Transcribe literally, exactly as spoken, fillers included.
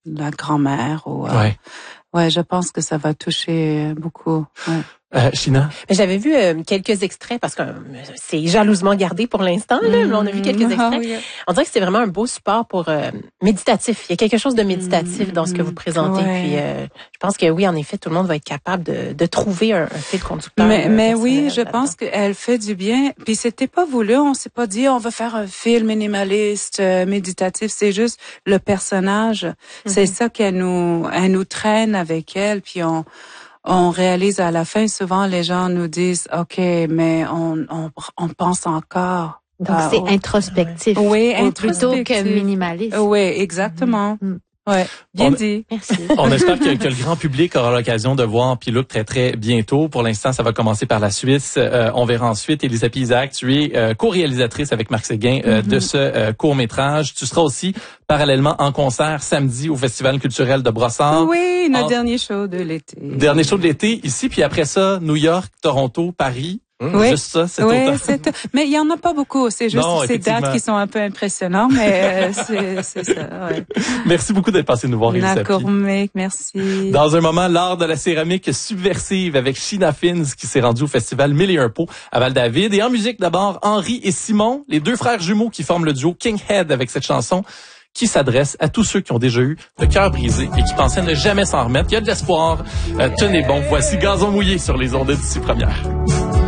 la grand-mère ou. Euh, ouais. Ouais, je pense que ça va toucher beaucoup. Ouais. Euh, China? J'avais vu euh, quelques extraits parce que euh, c'est jalousement gardé pour l'instant. Là, mais on a vu quelques extraits. Oh, yeah. On dirait que c'est vraiment un beau support pour euh, méditatif. Il y a quelque chose de méditatif mm-hmm. dans ce que vous présentez. Ouais. Puis, euh, je pense que oui, en effet, tout le monde va être capable de, de trouver un, un fil conducteur. Mais, euh, mais oui, je pense qu'elle fait du bien. Puis c'était pas voulu. On s'est pas dit on va faire un film minimaliste, euh, méditatif. C'est juste le personnage. Mm-hmm. C'est ça qu'elle nous, elle nous traîne avec elle. Puis on. On réalise à la fin, souvent les gens nous disent, OK, mais on, on, on pense encore. Donc à, c'est au... introspectif. Oui, introspectif. Plutôt que minimaliste. Oui, exactement. Mm-hmm. Ouais, bien on, dit. Merci. On espère que, que le grand public aura l'occasion de voir Pilote très très bientôt. Pour l'instant, ça va commencer par la Suisse. Euh, on verra ensuite. Elisabeth Isaac, tu es euh, co-réalisatrice avec Marc Séguin euh, mm-hmm. de ce euh, court-métrage. Tu seras aussi parallèlement en concert samedi au Festival culturel de Brossard. Oui, notre en... dernier show de l'été. Dernier show de l'été ici, puis après ça, New York, Toronto, Paris. Oui, juste ça, c'est oui, autant. c'est tout. Mais il y en a pas beaucoup. C'est juste non, ces dates qui sont un peu impressionnantes, mais euh, c'est, c'est ça. Ouais. Merci beaucoup d'être passé nous voir, Elisabeth. D'accord, mec, merci. Dans un moment, l'art de la céramique subversive avec Sheena Fins qui s'est rendue au festival Mille et un pots à Val-David. Et en musique d'abord, Henri et Simon, les deux frères jumeaux qui forment le duo King Head avec cette chanson qui s'adresse à tous ceux qui ont déjà eu le cœur brisé et qui pensaient ne jamais s'en remettre. Il y a de l'espoir. Euh, tenez bon, voici Gazon mouillé sur les ondes d'ici première.